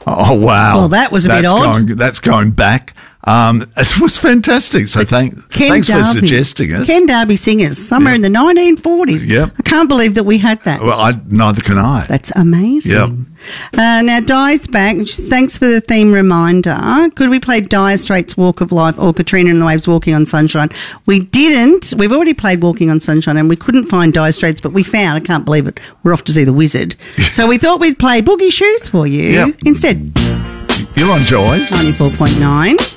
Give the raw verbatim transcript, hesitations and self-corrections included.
Oh, wow. Well, that was a that's bit odd. Going, that's going back. Um, it was fantastic. So thank, Ken thanks Darby, for suggesting us. Ken Darby Singers, somewhere Yep. in the nineteen forties. Yep. I can't believe that we had that. Well, I, neither can I. That's amazing. Yep. Uh, now, Di's back. and she's- Thanks for the theme reminder. Could we play Dire Straits' Walk of Life or Katrina and the Waves' Walking on Sunshine? We didn't. We've already played Walking on Sunshine and we couldn't find Dire Straits, but we found, I can't believe it, we're off to see the Wizard. So we thought we'd play Boogie Shoes for you Yep. instead. You're on Joy's. ninety-four point nine.